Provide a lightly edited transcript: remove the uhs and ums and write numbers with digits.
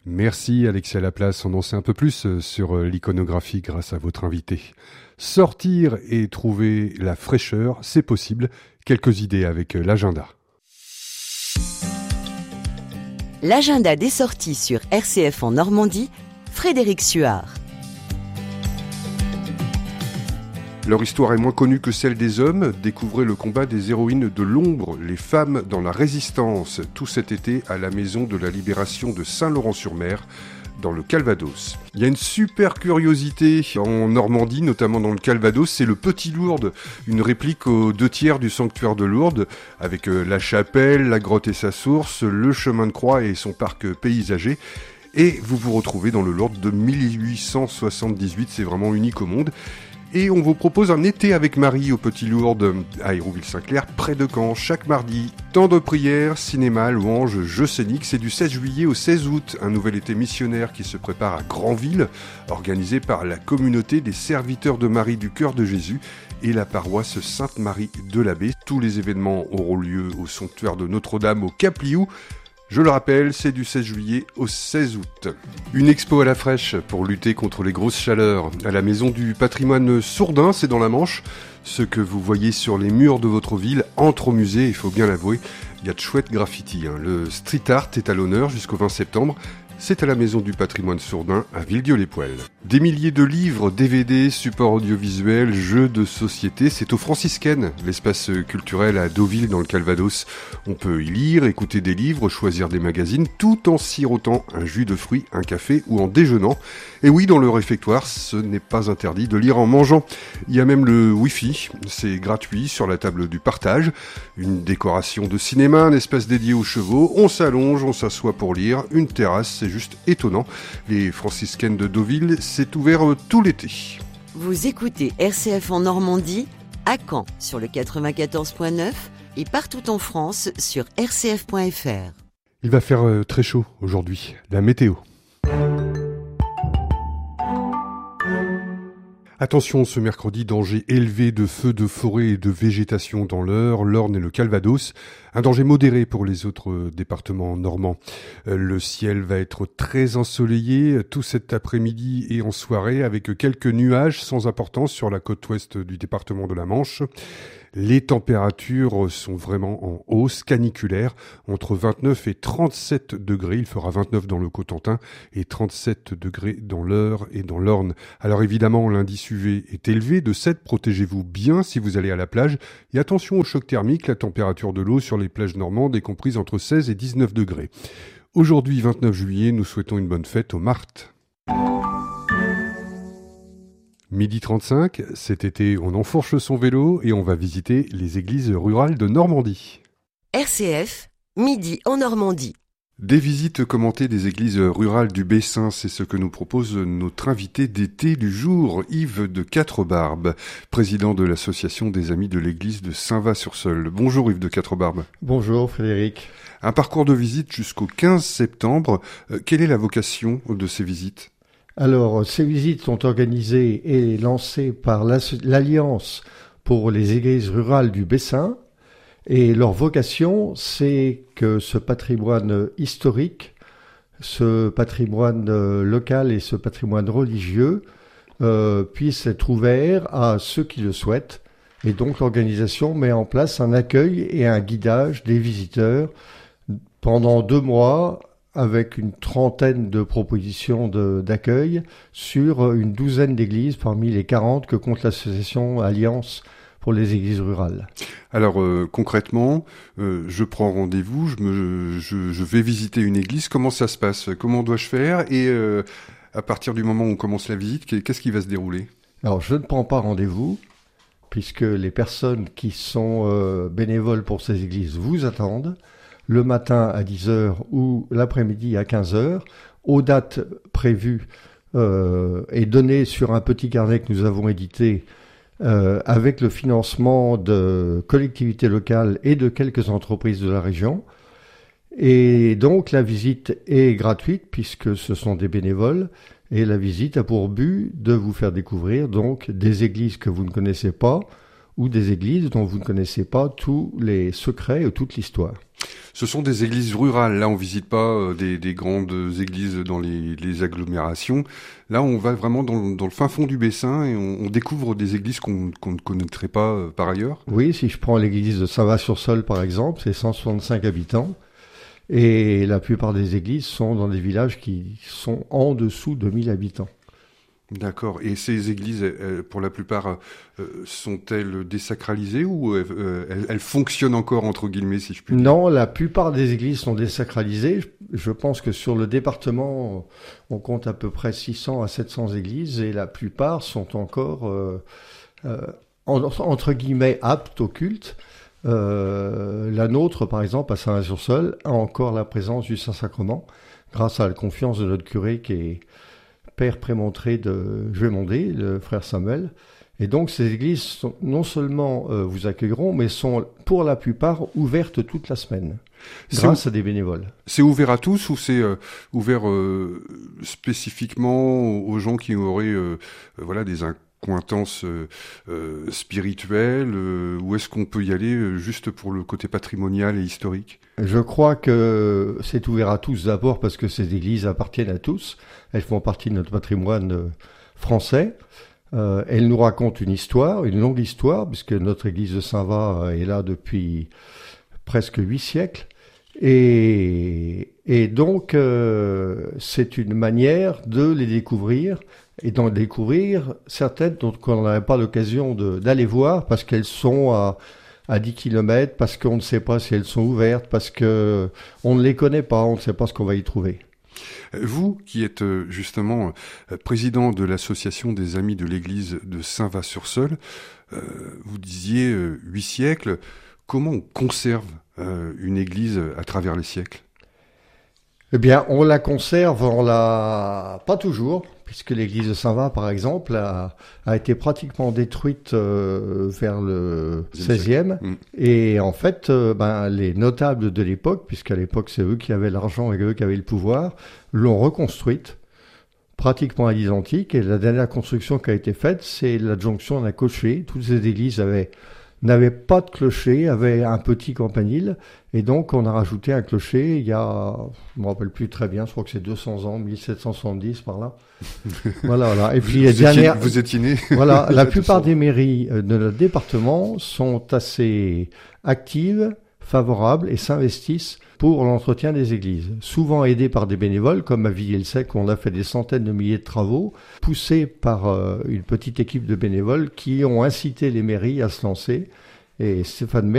Merci Alexia Laplace, on en sait un peu plus sur l'iconographie grâce à votre invité. Sortir et trouver la fraîcheur, c'est possible. Quelques idées avec l'agenda. L'agenda des sorties sur RCF en Normandie, Frédéric Suard. Leur histoire est moins connue que celle des hommes. Découvrez le combat des héroïnes de l'ombre, les femmes dans la résistance, tout cet été à la Maison de la Libération de Saint-Laurent-sur-Mer, dans le Calvados. Il y a une super curiosité en Normandie, notamment dans le Calvados, c'est le Petit Lourdes, une réplique aux 2/3 du sanctuaire de Lourdes, avec la chapelle, la grotte et sa source, le chemin de croix et son parc paysager. Et vous vous retrouvez dans le Lourdes de 1878, c'est vraiment unique au monde. Et on vous propose un été avec Marie au Petit Lourdes, à Hérouville-Saint-Clair, près de Caen, chaque mardi. Temps de prière, cinéma, louanges, jeux scéniques. C'est du 16 juillet au 16 août, un nouvel été missionnaire qui se prépare à Granville, organisé par la communauté des serviteurs de Marie du Cœur de Jésus et la paroisse Sainte-Marie de l'Abbé. Tous les événements auront lieu au sanctuaire de Notre-Dame au Cap-Liou. Je le rappelle, c'est du 16 juillet au 16 août. Une expo à la fraîche pour lutter contre les grosses chaleurs. À la Maison du Patrimoine Sourdin, c'est dans la Manche. Ce que vous voyez sur les murs de votre ville entre au musée, il faut bien l'avouer. Il y a de chouettes graffitis. Le street art est à l'honneur jusqu'au 20 septembre. C'est à la Maison du Patrimoine Sourdin à Villedieu-les-Poêles. Des milliers de livres, DVD, supports audiovisuels, jeux de société, c'est au Franciscaine, l'espace culturel à Deauville dans le Calvados. On peut y lire, écouter des livres, choisir des magazines, tout en sirotant un jus de fruits, un café ou en déjeunant. Et oui, dans le réfectoire, ce n'est pas interdit de lire en mangeant. Il y a même le Wi-Fi, c'est gratuit sur la table du partage. Une décoration de cinéma, un espace dédié aux chevaux, on s'allonge, on s'assoit pour lire, une terrasse, c'est juste étonnant. Les franciscaines de Deauville, c'est ouvert tout l'été. Vous écoutez RCF en Normandie, à Caen sur le 94.9 et partout en France sur rcf.fr. Il va faire très chaud aujourd'hui, la météo. Attention, ce mercredi, danger élevé de feux de forêt et de végétation dans l'Eure, l'Orne et le Calvados. Un danger modéré pour les autres départements normands. Le ciel va être très ensoleillé tout cet après-midi et en soirée avec quelques nuages sans importance sur la côte ouest du département de la Manche. Les températures sont vraiment en hausse caniculaire, entre 29 et 37 degrés. Il fera 29 dans le Cotentin et 37 degrés dans l'Eure et dans l'Orne. Alors évidemment, l'indice UV est élevé de 7. Protégez-vous bien si vous allez à la plage. Et attention au choc thermique, la température de l'eau sur les plages normandes est comprise entre 16 et 19 degrés. Aujourd'hui, 29 juillet, nous souhaitons une bonne fête aux Martes. Midi 35, cet été, on enfourche son vélo et on va visiter les églises rurales de Normandie. RCF, midi en Normandie. Des visites commentées des églises rurales du Bessin, c'est ce que nous propose notre invité d'été du jour, Yves de Quatrebarbes, président de l'association des Amis de l'église de Saint-Va-sur-Seulles. Bonjour Yves de Quatrebarbes. Bonjour Frédéric. Un parcours de visite jusqu'au 15 septembre. Quelle est la vocation de ces visites ? Alors, ces visites sont organisées et lancées par l'Alliance pour les églises rurales du Bessin. Et leur vocation, c'est que ce patrimoine historique, ce patrimoine local et ce patrimoine religieux puissent être ouverts à ceux qui le souhaitent. Et donc, l'organisation met en place un accueil et un guidage des visiteurs pendant 2 mois, avec une trentaine de propositions d'accueil sur une douzaine d'églises parmi les 40 que compte l'association Alliance pour les églises rurales. Alors concrètement, je prends rendez-vous, je vais visiter une église, comment ça se passe ? Comment dois-je faire ? Et à partir du moment où on commence la visite, qu'est-ce qui va se dérouler ? Alors je ne prends pas rendez-vous, puisque les personnes qui sont bénévoles pour ces églises vous attendent, le matin à 10h ou l'après-midi à 15h, aux dates prévues et données sur un petit carnet que nous avons édité avec le financement de collectivités locales et de quelques entreprises de la région. Et donc la visite est gratuite puisque ce sont des bénévoles et la visite a pour but de vous faire découvrir donc des églises que vous ne connaissez pas ou des églises dont vous ne connaissez pas tous les secrets ou toute l'histoire. Ce sont des églises rurales. Là, on visite pas des grandes églises dans les agglomérations. Là, on va vraiment dans le fin fond du Bessin et on découvre des églises qu'on ne connaîtrait pas par ailleurs. Oui, si je prends l'église de Saint-Va-sur-Seul, par exemple, c'est 165 habitants. Et la plupart des églises sont dans des villages qui sont en dessous de 1000 habitants. D'accord. Et ces églises, pour la plupart, sont-elles désacralisées ou elles fonctionnent encore, entre guillemets, si je puis dire? Non, la plupart des églises sont désacralisées. Je pense que sur le département, on compte à peu près 600 à 700 églises et la plupart sont encore, entre guillemets, aptes au culte. La nôtre, par exemple, à Saint-Var-sur-Seul, a encore la présence du Saint-Sacrement grâce à la confiance de notre curé qui est père prémontré de Juémondé, le frère Samuel. Et donc ces églises non seulement vous accueilleront, mais sont pour la plupart ouvertes toute la semaine, grâce à des bénévoles. C'est ouvert à tous ou c'est ouvert spécifiquement aux gens qui auraient des accointances spirituelles ou est-ce qu'on peut y aller juste pour le côté patrimonial et historique? Je crois que c'est ouvert à tous d'abord parce que ces églises appartiennent à tous. Elles font partie de notre patrimoine français. Elles nous racontent une histoire, une longue histoire, puisque notre église de Saint-Va est là depuis presque 8 siècles. Et donc, c'est une manière de les découvrir et d'en découvrir certaines dont on n'avait pas l'occasion d'aller voir parce qu'elles sont à 10 km, parce qu'on ne sait pas si elles sont ouvertes, parce que on ne les connaît pas, on ne sait pas ce qu'on va y trouver. Vous, qui êtes justement président de l'association des Amis de l'Église de Saint-Va-sur-Seul, vous disiez 8 siècles, comment on conserve une église à travers les siècles? Eh bien, on la conserve, pas toujours, puisque l'église de Saint-Va, par exemple, a été pratiquement détruite vers le XVIe. Et en fait, les notables de l'époque, puisqu'à l'époque c'est eux qui avaient l'argent et eux qui avaient le pouvoir, l'ont reconstruite pratiquement à l'identique. Et la dernière construction qui a été faite, c'est l'adjonction d'un clocher. Toutes ces églises n'avaient pas de clocher, avaient un petit campanile. Et donc, on a rajouté un clocher il y a, je me rappelle plus très bien, je crois que c'est 200 ans, 1770 par là. Voilà. Et puis, vous étiez né. Voilà, la plupart des mairies de notre département sont assez actives, favorables et s'investissent pour l'entretien des églises. Souvent aidées par des bénévoles, comme à Villiers-le-Sec, où on a fait des centaines de milliers de travaux, poussés par une petite équipe de bénévoles qui ont incité les mairies à se lancer. Et Stéphane Maire